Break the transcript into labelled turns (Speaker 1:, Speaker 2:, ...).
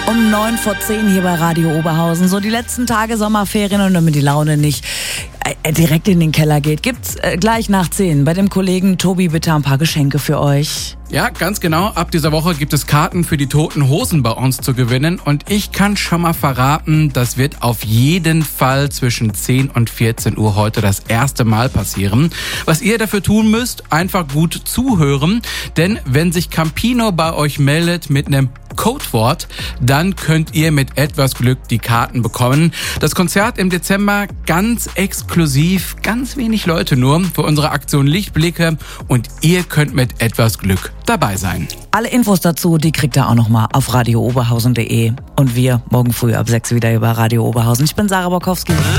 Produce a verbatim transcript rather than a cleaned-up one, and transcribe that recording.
Speaker 1: um neun vor zehn hier bei Radio Oberhausen. So die letzten Tage Sommerferien und damit die Laune nicht äh, direkt in den Keller geht, gibt's äh, gleich nach zehn bei dem Kollegen Tobi bitte ein paar Geschenke für euch.
Speaker 2: Ja, ganz genau. Ab dieser Woche gibt es Karten für die Toten Hosen bei uns zu gewinnen. Und ich kann schon mal verraten, das wird auf jeden Fall zwischen zehn und vierzehn Uhr heute das erste Mal passieren. Was ihr dafür tun müsst, einfach gut zuhören. Denn wenn sich Campino bei euch meldet mit einem Codewort, dann könnt ihr mit etwas Glück die Karten bekommen. Das Konzert im Dezember ganz exklusiv, ganz wenig Leute nur für unsere Aktion Lichtblicke und ihr könnt mit etwas Glück dabei sein.
Speaker 1: Alle Infos dazu, die kriegt ihr auch nochmal auf radio oberhausen punkt de und wir morgen früh ab sechs wieder über Radio Oberhausen. Ich bin Sarah Borkowski.